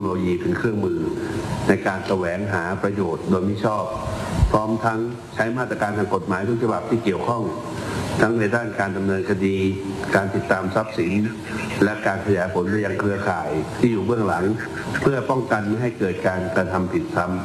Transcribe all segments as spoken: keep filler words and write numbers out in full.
เทคโนโลยีเป็นเครื่องมือในการแสวงหาประโยชน์โดยมิชอบพร้อมทั้งใช้มาตรการทางกฎหมายทุกฉบับที่เกี่ยวข้องทั้งในด้านการดำเนินคดีการติดตามทรัพย์สินและการขยายผลไปยังเครือข่ายที่อยู่เบื้องหลังเพื่อป้องกันไม่ให้เกิดการกระทำผิดซ้ำ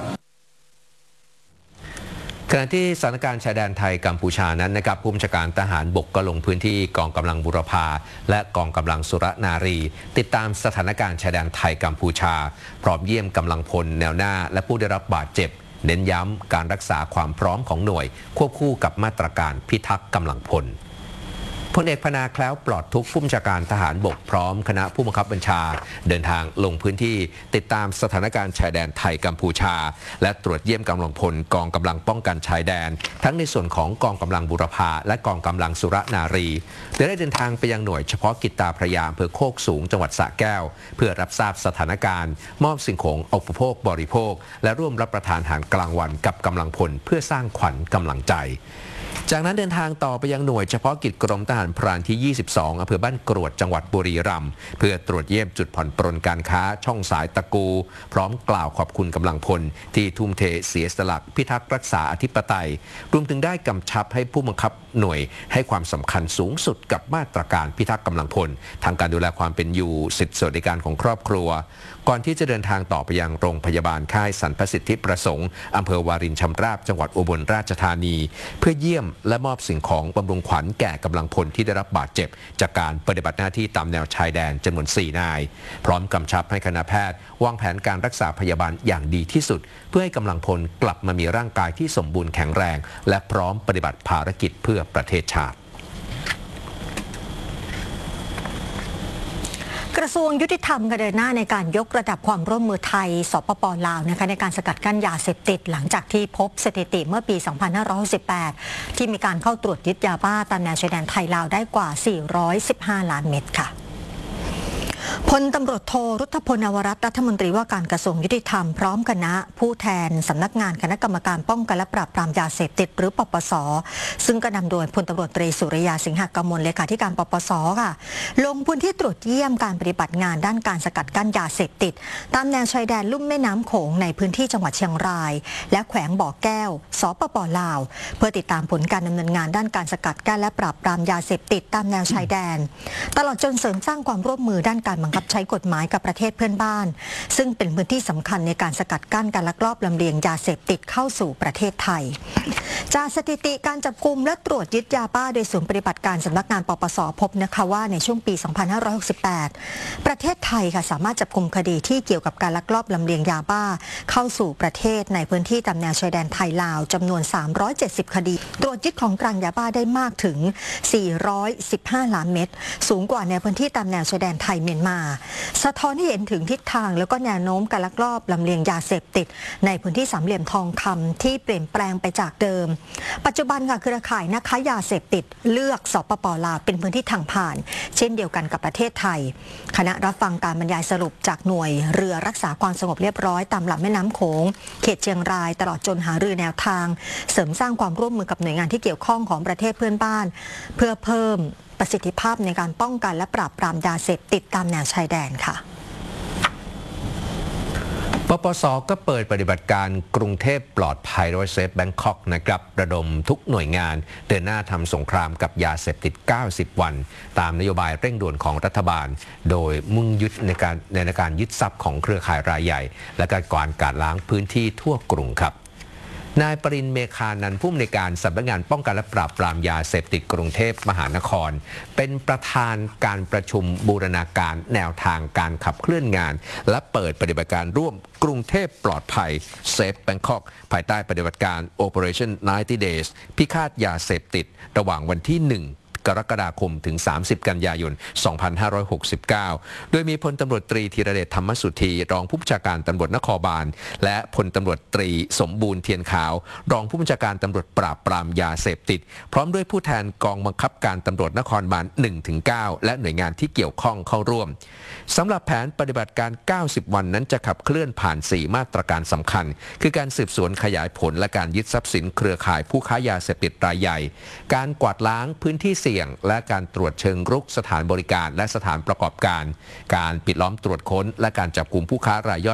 ขณะที่สถานการณ์ชายแดนไทยกัมพูชานั้นนะครับผู้บัญชาการทหารบกก็ลงพื้นที่กองกำลังบุรพาและกองกำลังสุรนารีติดตามสถานการณ์ชายแดนไทยกัมพูชาพร้อมเยี่ยมกำลังพลแนวหน้าและผู้ได้รับบาดเจ็บเน้นย้ำการรักษาความพร้อมของหน่วยควบคู่กับมาตรการพิทักษ์กำลังพลพลเอกพนาแคล้วปลอดทุกข์ผู้บัญชาการทหารบกพร้อมคณะผู้บังคับบัญชาเดินทางลงพื้นที่ติดตามสถานการณ์ชายแดนไทยกัมพูชาและตรวจเยี่ยมกำลังพลกองกำลังป้องกันชายแดนทั้งในส่วนของกองกำลังบุรพาและกองกำลังสุรนารีโดยได้เดินทางไปยังหน่วยเฉพาะกิจตาพระยาอำเภอโคกสูงจังหวัดสระแก้วเพื่อรับทราบสถานการณ์มอบสิ่งของอุปโภคบริโภคและร่วมรับประทานอาหารกลางวันกับกำลังพลเพื่อสร้างขวัญกำลังใจจากนั้นเดินทางต่อไปยังหน่วยเฉพาะกิจกรมทหารพรานที่ยี่สิบสองอำเภอบ้านกรวดจังหวัดบุรีรัมย์เพื่อตรวจเยี่ยมจุดผ่อนปรนการค้าช่องสายตะกูพร้อมกล่าวขอบคุณกำลังพลที่ทุ่มเทเสียสละพิทักษ์รักษาอธิปไตยรวมถึงได้กำชับให้ผู้บังคับหน่วยให้ความสำคัญสูงสุดกับมาตรการพิทักษ์กำลังพลทางการดูแลความเป็นอยู่สิทธิสวัสดิการของครอบครัวก่อนที่จะเดินทางต่อไปยังโรงพยาบาลค่ายสรรพสิทธิประสงค์อำเภอวารินชำราบจังหวัดอุบลราชธานีเพื่อเยี่ยมและมอบสิ่งของบำรุงขวัญแก่กำลังพลที่ได้รับบาดเจ็บจากการปฏิบัติหน้าที่ตามแนวชายแดนจำนวนสี่นายพร้อมกำชับให้คณะแพทย์วางแผนการรักษาพยาบาลอย่างดีที่สุดเพื่อให้กำลังพลกลับมามีร่างกายที่สมบูรณ์แข็งแรงและพร้อมปฏิบัติภารกิจเพื่อประเทศชาติกระทรวงยุติธรรมก็เดินหน้าในการยกระดับความร่วมมือไทยสปป.ลาวนะคะในการสกัดกั้นยาเสพติดหลังจากที่พบสถิติเมื่อปี สองพันห้าร้อยหกสิบแปด ที่มีการเข้าตรวจยึดยาบ้าตามแนวชายแดนไทยลาวได้กว่า สี่ร้อยสิบห้า ล้านเม็ดค่ะพลตำรวจโทรุทธพล นวรัตน์รัฐมนตรีว่าการกระทรวงยุติธรรมพร้อมคณะผู้แทนสำนักงานคณะกรรมการป้องกันและปราบปรามยาเสพติดหรือปปส.ซึ่งก็นำโดยพลตำรวจตรีสุริยาสิงหกมลเลขาธิการปปส.ค่ะลงพื้นที่ตรวจเยี่ยมการปฏิบัติงานด้านการสกัดกั้นยาเสพติดตามแนวชายแดนลุ่มแม่น้ำโขงในพื้นที่จังหวัดเชียงรายและแขวงบ่อแก้วสปป.ลาวเพื่อติดตามผลการดำเนินงานด้านการสกัดกั้นและปราบปรามยาเสพติดตามแนวชายแดนตลอดจนเสริมสร้างความร่วมมือด้านการบังคับใช้กฎหมายกับประเทศเพื่อนบ้านซึ่งเป็นพื้นที่สำคัญในการสกัดกั้นการลักลอบลำเลียงยาเสพติดเข้าสู่ประเทศไทยจากสถิติการจับกุมและตรวจยึดยาบ้าโดยศูนย์ปฏิบัติการสำนักงานปปส.พบนะคะว่าในช่วงปี สองพันห้าร้อยหกสิบแปด ประเทศไทยค่ะสามารถจับกุมคดีที่เกี่ยวกับการลักลอบลำเลียงยาบ้าเข้าสู่ประเทศในพื้นที่ตามแนวชายแดนไทยลาวจำนวน สามร้อยเจ็ดสิบ คดีตรวจยึดของกลางยาบ้าได้มากถึง สี่ร้อยสิบห้า ล้านเม็ดสูงกว่าในพื้นที่ตามแนวชายแดนไทยเมียนมาสะท้อนให้เห็นถึงทิศทางแล้วก็แนวโน้มการลักลอบลำเลียงยาเสพติดในพื้นที่สามเหลี่ยมทองคำที่เปลี่ยนแปลงไปจากเดิมปัจจุบันค่ะเครือข่ายนักค้ายาเสพติดเลือกสปป.ลาวเป็นพื้นที่ทางผ่านเช่นเดียวกันกับประเทศไทยคณะรับฟังการบรรยายสรุปจากหน่วยเรือรักษาความสงบเรียบร้อยตามลำแม่น้ำโขงเขตเชียงรายตลอดจนหารือแนวทางเสริมสร้างความร่วมมือกับหน่วยงานที่เกี่ยวข้องของประเทศเพื่อนบ้านเพื่อเพิ่มประสิทธิภาพในการป้องกันและปราบปรามยาเสพติดตามแนวชายแดนค่ะปปส.ก็เปิดปฏิบัติการกรุงเทพปลอดภัยโดยเซฟแบงคอกนะครับระดมทุกหน่วยงานเดินหน้าทำสงครามกับยาเสพติดเก้าสิบวันตามนโยบายเร่งด่วนของรัฐบาลโดยมุ่งยึดในการในการยึดทรัพย์ของเครือข่ายรายใหญ่และการกวาดกาดล้างพื้นที่ทั่วกรุงครับนายปรินทร์ เมฆานันท์ผู้อำนวยการสำนักงานป้องกันและปราบปรามยาเสพติดกรุงเทพมหานครเป็นประธานการประชุมบูรณาการแนวทางการขับเคลื่อนงานและเปิดปฏิบัติการร่วมกรุงเทพปลอดภัย Safe Bangkok ภายใต้ปฏิบัติการ Operation ไนน์ตี้ Days พิฆาตยาเสพติดระหว่างวันที่ หนึ่งกรกฎาคมถึง สามสิบ กันยายน สองพันห้าร้อยหกสิบเก้า โดยมีพลตำรวจตรีธีรเดชธรรมสุธีรองผู้บัญชาการตำรวจนครบาลและพลตำรวจตรีสมบูรณ์เทียนขาวรองผู้บัญชาการตำรวจปราบปรามยาเสพติดพร้อมด้วยผู้แทนกองบังคับการตำรวจนครบาล หนึ่งถึงเก้า และหน่วยงานที่เกี่ยวข้องเข้าร่วมสำหรับแผนปฏิบัติการ เก้าสิบ วันนั้นจะขับเคลื่อนผ่าน สี่ มาตรการสำคัญคือการสืบสวนขยายผลและการยึดทรัพย์สินเครือข่ายผู้ค้ายาเสพติดรายใหญ่การกวาดล้างพื้นที่เสี่ยงและการตรวจเชิงรุกสถานบริการและสถานประกอบการการปิดล้อมตรวจค้นและการจับกุมผู้ค้ารายย่อย